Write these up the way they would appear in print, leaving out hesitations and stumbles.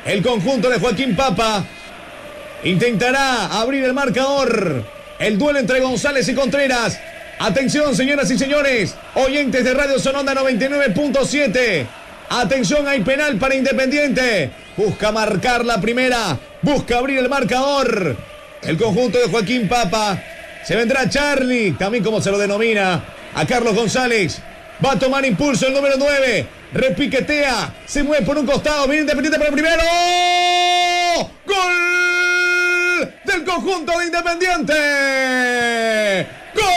El conjunto de Joaquín Papa intentará abrir el marcador. El duelo entre González y Contreras. Atención, señoras y señores, oyentes de Radio Sononda 99.7. Atención, hay penal para Independiente. Busca marcar la primera. Busca abrir el marcador. El conjunto de Joaquín Papa. Se vendrá Charlie, también como se lo denomina a Carlos González. Va a tomar impulso el número 9. Repiquetea. Se mueve por un costado. Viene Independiente para el primero. ¡Gol! Del conjunto de Independiente. ¡Gol!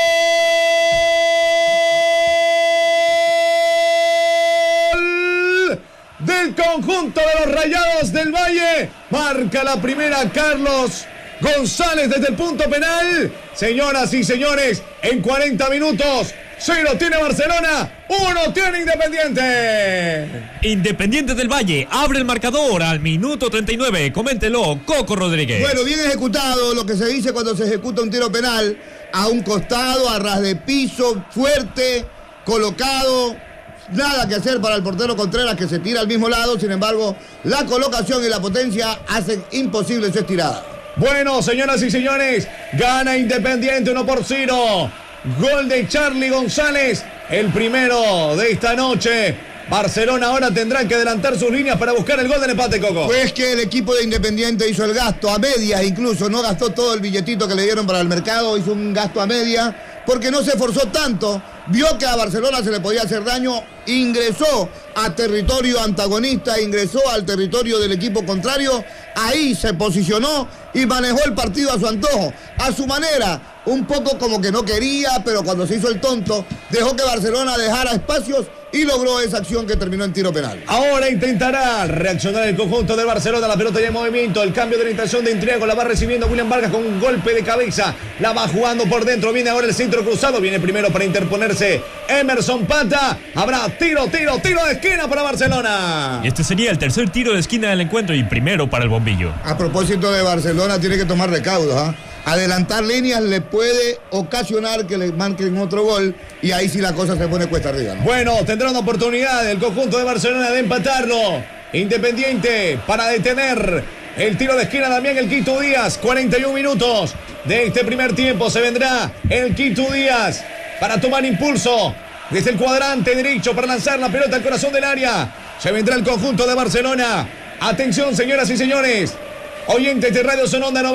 Del conjunto de los Rayados del Valle. Marca la primera Carlos González desde el punto penal. Señoras y señores, en 40 minutos, 0 tiene Barcelona, 1 tiene Independiente. Independiente del Valle abre el marcador al minuto 39. Coméntelo, Coco Rodríguez. Bueno, bien ejecutado, lo que se dice cuando se ejecuta un tiro penal. A un costado, a ras de piso, fuerte, colocado. Nada que hacer para el portero Contreras, que se tira al mismo lado. Sin embargo, la colocación y la potencia hacen imposible su estirada. Bueno, señoras y señores, gana Independiente 1-0. Gol de Charlie González, el primero de esta noche. Barcelona ahora tendrá que adelantar sus líneas para buscar el gol del empate, Coco. Pues que el equipo de Independiente hizo el gasto a medias, incluso no gastó todo el billetito que le dieron para el mercado, hizo un gasto a media, porque no se esforzó tanto, vio que a Barcelona se le podía hacer daño, ingresó a territorio antagonista, ingresó al territorio del equipo contrario, ahí se posicionó y manejó el partido a su antojo, a su manera, un poco como que no quería, pero cuando se hizo el tonto, dejó que Barcelona dejara espacios y logró esa acción que terminó en tiro penal. Ahora intentará reaccionar el conjunto del Barcelona, la pelota ya en movimiento, el cambio de orientación de Intriago, la va recibiendo William Vargas con un golpe de cabeza, la va jugando por dentro, viene ahora el centro cruzado, viene primero para interponerse Emerson Pata, habrá tiro de esquina para Barcelona. Y este sería el tercer tiro de esquina del encuentro y primero para el bombillo. A propósito de Barcelona, tiene que tomar recaudos, ¿ah? Adelantar líneas le puede ocasionar que le marquen otro gol y ahí sí la cosa se pone cuesta arriba, ¿no? Bueno, tendrá una oportunidad el conjunto de Barcelona de empatarlo. Independiente para detener el tiro de esquina también el Quito Díaz. 41 minutos de este primer tiempo. Se vendrá el Quito Díaz para tomar impulso desde el cuadrante derecho para lanzar la pelota al corazón del área. Se vendrá el conjunto de Barcelona. Atención, señoras y señores. Oyentes de Radio Sononda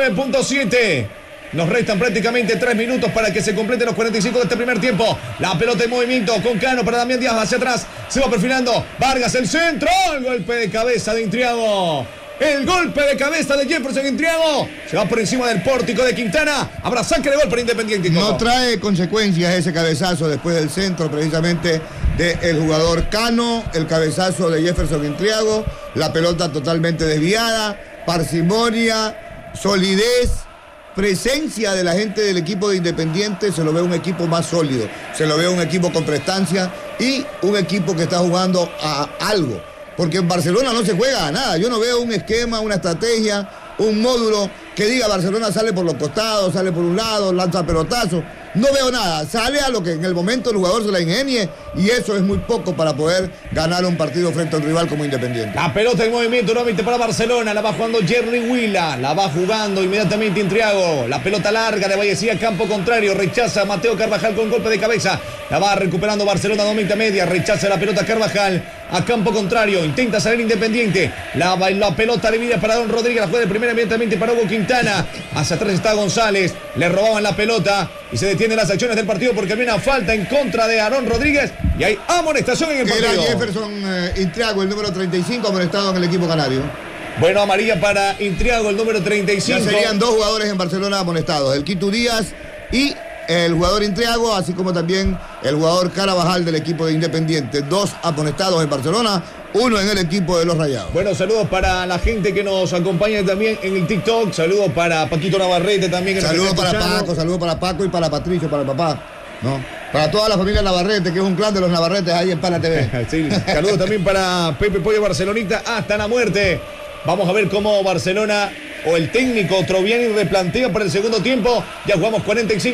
99.7. Nos restan prácticamente 3 minutos para que se completen los 45 de este primer tiempo. La pelota en movimiento con Cano para Damián Díaz hacia atrás. Se va perfilando. Vargas el centro. El golpe de cabeza de Intriago. El golpe de cabeza de Jefferson Intriago. Se va por encima del pórtico de Quintana. Habrá saque de gol para Independiente. No trae consecuencias ese cabezazo después del centro precisamente del jugador Cano. El cabezazo de Jefferson Intriago. La pelota totalmente desviada. Parsimonia, solidez, presencia de la gente del equipo de Independiente. Se lo ve un equipo más sólido, se lo ve un equipo con prestancia y un equipo que está jugando a algo, porque en Barcelona no se juega a nada. Yo no veo un esquema, una estrategia, un módulo que diga Barcelona sale por los costados, sale por un lado, lanza pelotazos. No veo nada, sale a lo que en el momento el jugador se la ingenie y eso es muy poco para poder ganar un partido frente a un rival como Independiente. La pelota en movimiento nuevamente para Barcelona, la va jugando Jerry Huila, la va jugando inmediatamente Intriago, la pelota larga de Vallecía, campo contrario, rechaza Mateo Carvajal con golpe de cabeza, la va recuperando Barcelona, domina media, rechaza la pelota Carvajal a campo contrario, intenta salir Independiente, la pelota divide para Don Rodríguez, la juega de primera inmediatamente para Hugo Quintana, hacia atrás está González, le robaban la pelota y se detienen las acciones del partido porque había una falta en contra de Aarón Rodríguez y hay amonestación en el partido. Era Jefferson Intriago, el número 35, amonestado en el equipo canario. Bueno, amarilla para Intriago, el número 35. Ya serían 2 jugadores en Barcelona amonestados, el Quito Díaz y el jugador Intriago, así como también el jugador Carvajal del equipo de Independiente. 2 amonestados en Barcelona, 1 en el equipo de los Rayados. Bueno, saludos para la gente que nos acompaña también en el TikTok. Saludos para Paquito Navarrete también. Saludos para Paco, saludos para Paco y para Patricio, para el papá, ¿no? Para toda la familia Navarrete, que es un clan de los Navarretes ahí en Pana TV. Sí, saludos también para Pepe Pollo Barcelonita hasta la muerte. Vamos a ver cómo Barcelona o el técnico Troviani replantea para el segundo tiempo. Ya jugamos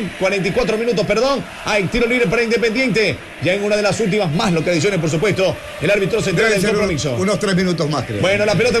44 minutos, perdón. Hay tiro libre para Independiente. Ya en una de las últimas, más lo que adiciones, por supuesto. El árbitro central del compromiso. Unos 3 minutos más, creo. Bueno, la pelota